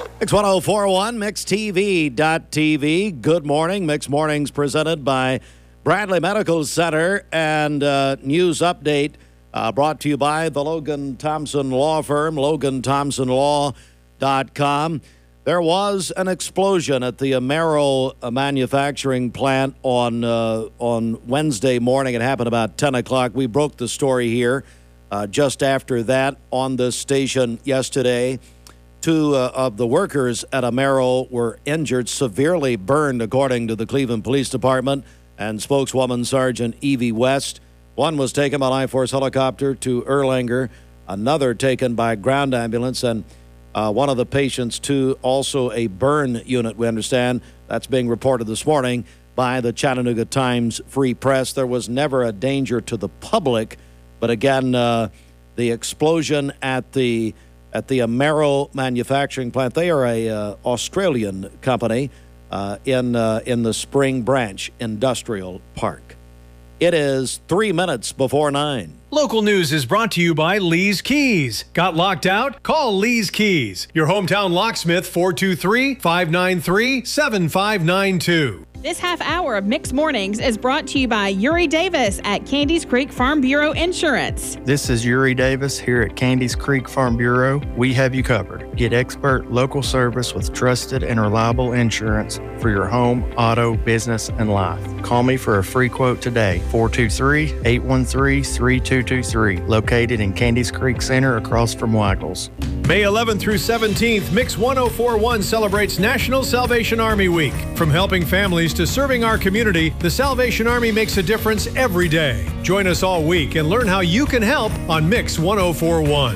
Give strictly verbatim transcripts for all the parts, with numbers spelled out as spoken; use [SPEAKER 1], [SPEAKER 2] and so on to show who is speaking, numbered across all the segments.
[SPEAKER 1] Mix one oh four point one, Mix T V dot T V. Good morning. Mix Mornings presented by Bradley Medical Center, and uh, news update uh, brought to you by the Logan Thompson Law Firm, logan thompson law dot com. There was an explosion at the Amero manufacturing plant on uh, on Wednesday morning. It happened about ten o'clock. We broke the story here uh, just after that on the station yesterday. Two uh, of the workers at Amero were injured, severely burned, according to the Cleveland Police Department and spokeswoman Sergeant Evie West. One was taken by Life Force helicopter to Erlanger, another taken by ground ambulance, and uh, one of the patients to also a burn unit, we understand. That's being reported this morning by the Chattanooga Times Free Press. There was never a danger to the public, but again, uh, the explosion at the at the Amero manufacturing plant. They are a uh, Australian company uh, in uh, in the Spring Branch Industrial Park. It is three minutes before nine.
[SPEAKER 2] Local news is brought to you by Lee's Keys. Got locked out? Call Lee's Keys. Your hometown locksmith, four two three, five nine three, seven five nine two.
[SPEAKER 3] This half hour of Mixed Mornings is brought to you by Yuri Davis at Candies Creek Farm Bureau Insurance.
[SPEAKER 4] This is Yuri Davis here at Candies Creek Farm Bureau. We have you covered. Get expert local service with trusted and reliable insurance for your home, auto, business, and life. Call me for a free quote today, four two three, eight one three, three two two three, located in Candies Creek Center across from Waggles.
[SPEAKER 2] May eleventh through seventeenth, Mix one oh four point one celebrates National Salvation Army Week. From helping families to serving our community, the Salvation Army makes a difference every day. Join us all week and learn how you can help on Mix one oh four point one.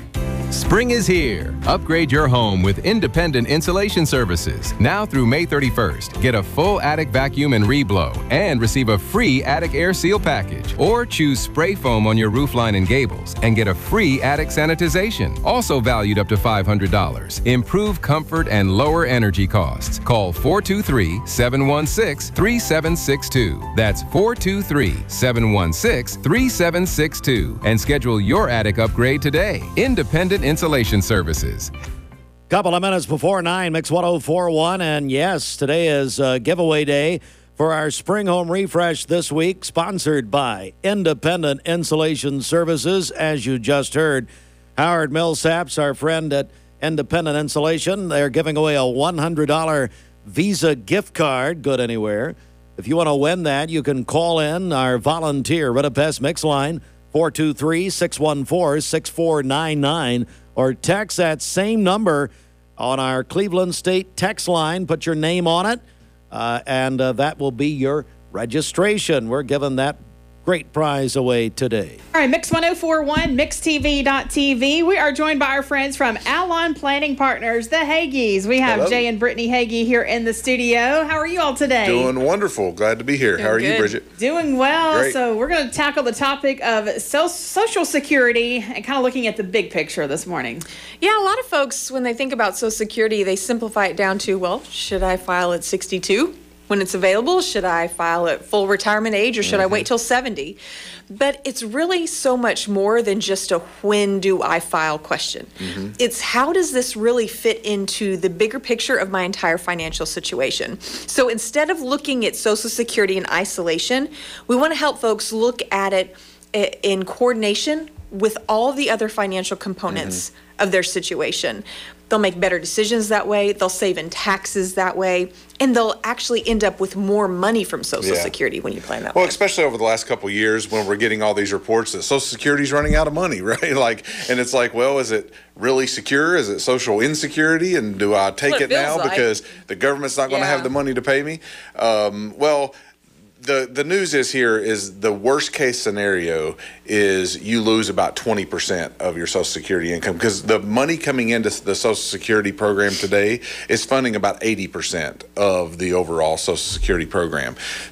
[SPEAKER 5] Spring is here. Upgrade your home with independent insulation services. Now through May thirty-first, get a full attic vacuum and reblow and receive a free attic air seal package. Or choose spray foam on your roofline and gables and get a free attic sanitization, also valued up to five hundred dollars. Improve comfort and lower energy costs. Call four two three, seven one six, three seven six two. That's four two three, seven one six, three seven six two. And schedule your attic upgrade today. Independent Insulation Services.
[SPEAKER 1] Couple of minutes before nine, Mix one oh four point one, and yes, today is uh, giveaway day for our Spring Home Refresh this week, sponsored by Independent Insulation Services. As you just heard, Howard Millsaps, our friend at Independent Insulation, they're giving away a one hundred dollars Visa gift card, good anywhere. If you want to win that, you can call in our volunteer Ritapest Mix line, four two three, six one four, six four nine nine, or text that same number on our Cleveland State text line. Put your name on it, uh, and uh, that will be your registration. We're giving that great prize away today.
[SPEAKER 3] All right, Mix one oh four point one, Mix T V dot T V. We are joined by our friends from Alon Planning Partners, the Hagees. We have
[SPEAKER 6] Hello.
[SPEAKER 3] Jay and Brittany Hagee here in the studio. How are you all today?
[SPEAKER 6] Doing wonderful. Glad to be here.
[SPEAKER 3] Doing
[SPEAKER 6] How are
[SPEAKER 3] good.
[SPEAKER 6] you, Bridget?
[SPEAKER 3] Doing well.
[SPEAKER 6] Great.
[SPEAKER 3] So we're going to tackle the topic of so- Social Security and kind of looking at the big picture this morning.
[SPEAKER 7] Yeah, a lot of folks, when they think about Social Security, they simplify it down to, well, should I file at sixty-two when it's available? Should I file at full retirement age, or should mm-hmm. I wait till seventy? But it's really so much more than just a when do I file question. Mm-hmm. It's how does this really fit into the bigger picture of my entire financial situation? So instead of looking at Social Security in isolation, we want to help folks look at it in coordination with all the other financial components mm-hmm. of their situation. They'll make better decisions that way, they'll save in taxes that way, and they'll actually end up with more money from Social
[SPEAKER 6] Yeah.
[SPEAKER 7] Security when you plan that
[SPEAKER 6] Well,
[SPEAKER 7] way.
[SPEAKER 6] especially over the last couple of years when we're getting all these reports that Social Security's running out of money, right? Like, and it's like, well, is it really secure? Is it social insecurity? And do I take
[SPEAKER 7] what
[SPEAKER 6] it,
[SPEAKER 7] it
[SPEAKER 6] now
[SPEAKER 7] feels like.
[SPEAKER 6] because the government's not going to
[SPEAKER 7] Yeah.
[SPEAKER 6] have the money to pay me? Um, well, The the news is here is the worst case scenario is you lose about twenty percent of your Social Security income, because the money coming into the Social Security program today is funding about eighty percent of the overall Social Security program.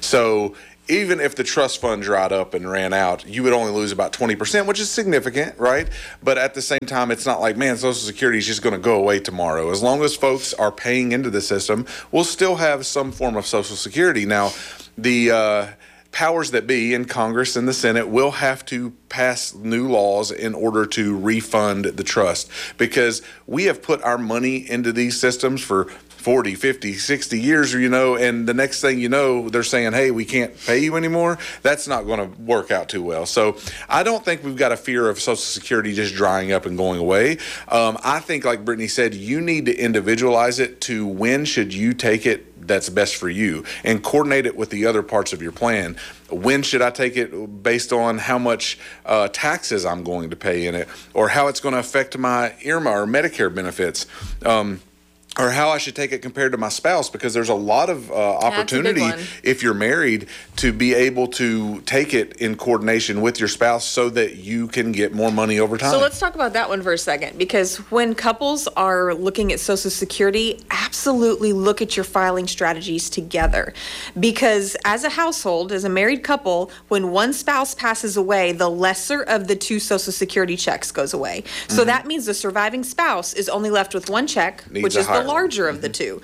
[SPEAKER 6] So even if the trust fund dried up and ran out, you would only lose about twenty percent, which is significant, right? But at the same time, it's not like, man, Social Security is just going to go away tomorrow. As long as folks are paying into the system, we'll still have some form of Social Security. Now, the uh, powers that be in Congress and the Senate will have to pass new laws in order to refund the trust, because we have put our money into these systems for forty, fifty, sixty years, you know, and the next thing you know, they're saying, hey, we can't pay you anymore. That's not going to work out too well. So I don't think we've got a fear of Social Security just drying up and going away. Um, I think, like Brittany said, you need to individualize it to when should you take it that's best for you, and coordinate it with the other parts of your plan. When should I take it based on how much uh, taxes I'm going to pay in it, or how it's going to affect my I R M A or Medicare benefits. Um, or how I should take it compared to my spouse, because there's a lot of uh, opportunity if you're married to be able to take it in coordination with your spouse so that you can get more money over time.
[SPEAKER 7] So let's talk about that one for a second, because when couples are looking at Social Security, absolutely look at your filing strategies together. Because as a household, as a married couple, when one spouse passes away, the lesser of the two Social Security checks goes away. So mm-hmm. that means the surviving spouse is only left with one check, Needs which is the larger of the two.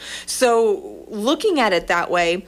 [SPEAKER 7] So looking at it that way,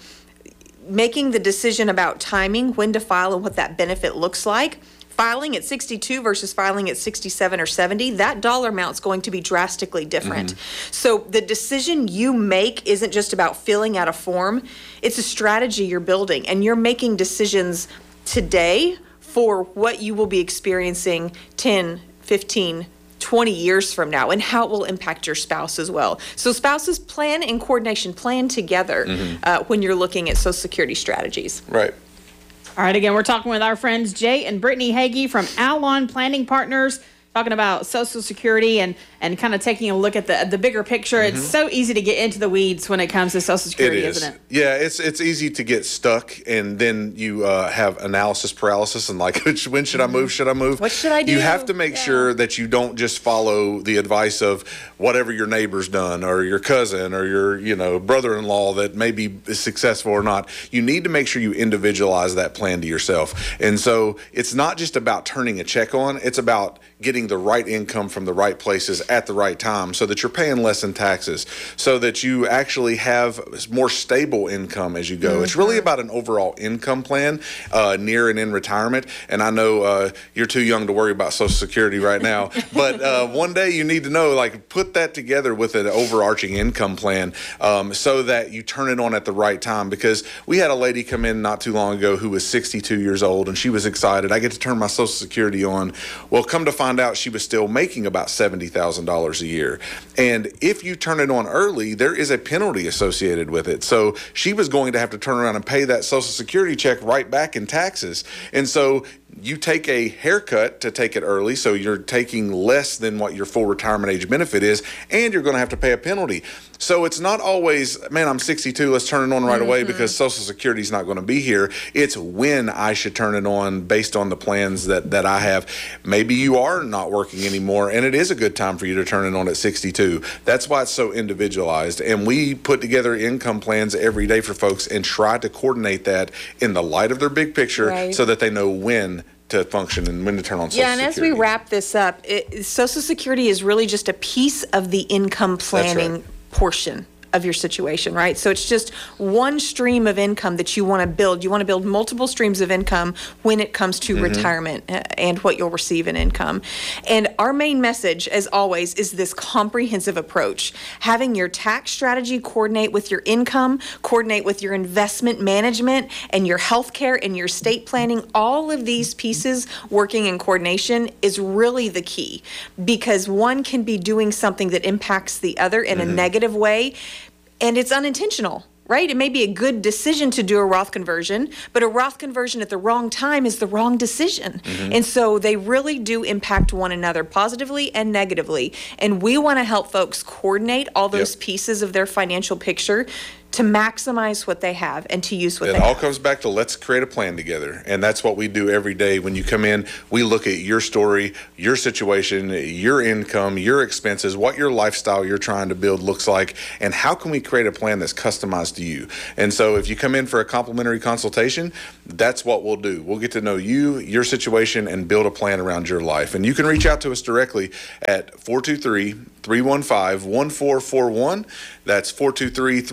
[SPEAKER 7] making the decision about timing, when to file and what that benefit looks like, filing at sixty-two versus filing at sixty-seven or seventy, that dollar amount is going to be drastically different. Mm-hmm. So the decision you make isn't just about filling out a form, it's a strategy you're building, and you're making decisions today for what you will be experiencing ten, fifteen, twenty years from now, and how it will impact your spouse as well. So spouses plan in coordination, plan together mm-hmm. uh, when you're looking at Social Security strategies.
[SPEAKER 6] Right.
[SPEAKER 3] All right, again, we're talking with our friends Jay and Brittany Hagee from Alon Planning Partners, talking about Social Security and, and kind of taking a look at the the bigger picture. Mm-hmm. It's so easy to get into the weeds when it comes to Social Security,
[SPEAKER 6] it is.
[SPEAKER 3] isn't it?
[SPEAKER 6] Yeah, it's it's easy to get stuck, and then you uh, have analysis paralysis and like, which, when should I move? Should I move?
[SPEAKER 7] What should I do?
[SPEAKER 6] You have to make yeah. sure that you don't just follow the advice of whatever your neighbor's done or your cousin or your you know brother-in-law that may be successful or not. You need to make sure you individualize that plan to yourself. And so it's not just about turning a check on, it's about getting the right income from the right places at the right time so that you're paying less in taxes, so that you actually have more stable income as you go. Mm-hmm. It's really about an overall income plan uh, near and in retirement. And I know uh, you're too young to worry about Social Security right now, but uh, one day you need to know, like, put that together with an overarching income plan um, so that you turn it on at the right time. Because we had a lady come in not too long ago who was sixty-two years old, and she was excited. I get to turn my Social Security on. Well, come to find out she was still making about seventy thousand dollars a year. And if you turn it on early, there is a penalty associated with it. So she was going to have to turn around and pay that Social Security check right back in taxes. And so you take a haircut to take it early, so you're taking less than what your full retirement age benefit is, and you're going to have to pay a penalty. So it's not always, man, I'm sixty-two, let's turn it on right mm-hmm. away because Social Security is not going to be here. It's when I should turn it on based on the plans that, that I have. Maybe you are not working anymore, and it is a good time for you to turn it on at sixty-two. That's why it's so individualized. And we put together income plans every day for folks and try to coordinate that in the light of their big picture right. so that they know when to function and when to turn on Social
[SPEAKER 7] Yeah, and
[SPEAKER 6] Security.
[SPEAKER 7] as we wrap this up, it, Social Security is really just a piece of the income planning
[SPEAKER 6] right.
[SPEAKER 7] portion of your situation, right? So it's just one stream of income that you want to build. You want to build multiple streams of income when it comes to mm-hmm. retirement and what you'll receive in income. And our main message, as always, is this comprehensive approach. Having your tax strategy coordinate with your income, coordinate with your investment management and your healthcare and your estate planning. All of these pieces working in coordination is really the key, because one can be doing something that impacts the other in mm-hmm. a negative way. And it's unintentional, right? It may be a good decision to do a Roth conversion, but a Roth conversion at the wrong time is the wrong decision. Mm-hmm. And so they really do impact one another positively and negatively. And we want to help folks coordinate all those yep. pieces of their financial picture to maximize what they have and to use what
[SPEAKER 6] it
[SPEAKER 7] they
[SPEAKER 6] all
[SPEAKER 7] have.
[SPEAKER 6] comes back to let's create a plan together. And that's what we do every day. When you come in, we look at your story, your situation, your income, your expenses, what your lifestyle you're trying to build looks like, and how can we create a plan that's customized to you. And so if you come in for a complimentary consultation, that's what we'll do. We'll get to know you, your situation, and build a plan around your life. And you can reach out to us directly at four two three, three one five, one four four one. That's four two three, three one five,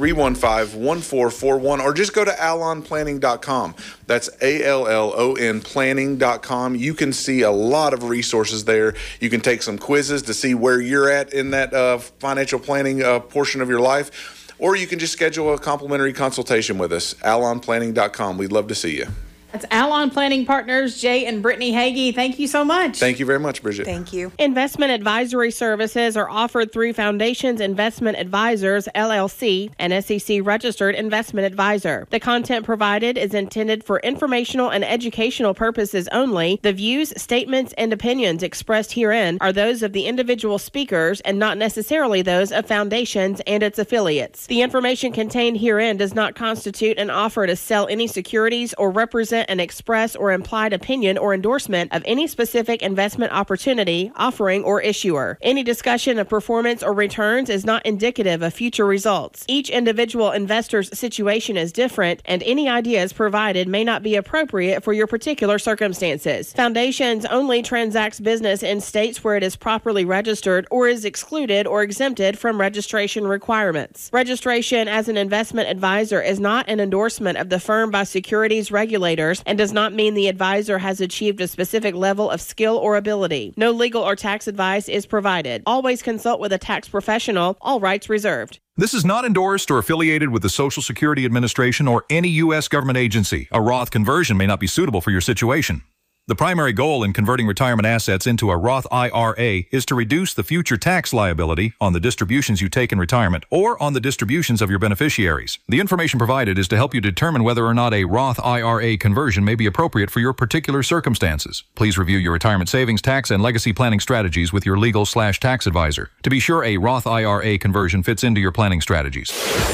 [SPEAKER 6] five, one four four one, or just go to allon planning dot com. That's A L L O N planning dot com. You can see a lot of resources there. You can take some quizzes to see where you're at in that uh, financial planning uh, portion of your life, or you can just schedule a complimentary consultation with us. allon planning dot com. We'd love to see you.
[SPEAKER 3] That's Allon Planning Partners, Jay and Brittany Hagee. Thank you so much.
[SPEAKER 6] Thank you very much, Bridget.
[SPEAKER 7] Thank you.
[SPEAKER 8] Investment advisory services are offered through Foundations Investment Advisors, L L C, an S E C-registered investment advisor. The content provided is intended for informational and educational purposes only. The views, statements, and opinions expressed herein are those of the individual speakers and not necessarily those of Foundations and its affiliates. The information contained herein does not constitute an offer to sell any securities or represent an express or implied opinion or endorsement of any specific investment opportunity, offering, or issuer. Any discussion of performance or returns is not indicative of future results. Each individual investor's situation is different, and any ideas provided may not be appropriate for your particular circumstances. Foundations only transacts business in states where it is properly registered or is excluded or exempted from registration requirements. Registration as an investment advisor is not an endorsement of the firm by securities regulators and does not mean the advisor has achieved a specific level of skill or ability. No legal or tax advice is provided. Always consult with a tax professional. All rights reserved.
[SPEAKER 9] This is not endorsed or affiliated with the Social Security Administration or any U S government agency. A Roth conversion may not be suitable for your situation. The primary goal in converting retirement assets into a Roth I R A is to reduce the future tax liability on the distributions you take in retirement or on the distributions of your beneficiaries. The information provided is to help you determine whether or not a Roth I R A conversion may be appropriate for your particular circumstances. Please review your retirement savings, tax, and legacy planning strategies with your legal slash tax advisor to be sure a Roth I R A conversion fits into your planning strategies.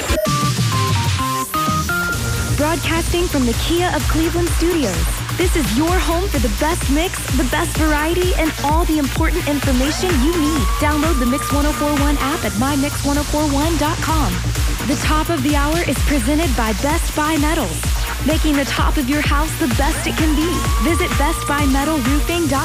[SPEAKER 10] Broadcasting from the Kia of Cleveland studios. This is your home for the best mix, the best variety, and all the important information you need. Download the Mix one oh four one app at my mix one oh four one dot com. The top of the hour is presented by Best Buy Metals, making the top of your house the best it can be. Visit best buy metal roofing dot